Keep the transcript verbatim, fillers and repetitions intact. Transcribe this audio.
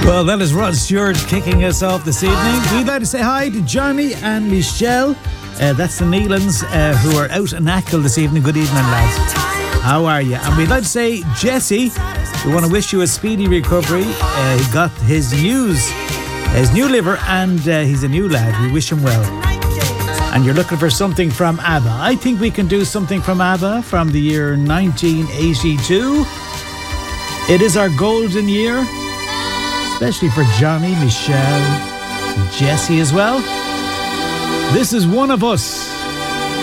Well, that is Rod Stewart kicking us off this evening. We'd like to say hi to Johnny and Michelle. Uh, that's the Nealans uh, who are out in Achill this evening. Good evening, lads. How are you? And we'd like to say, Jesse, we want to wish you a speedy recovery. Uh, he got his news, his new liver, and uh, he's a new lad. We wish him well. And you're looking for something from ABBA. I think we can do something from ABBA from the year nineteen eighty-two. It is our golden year, especially for Johnny, Michelle, Jesse as well. This is One of Us.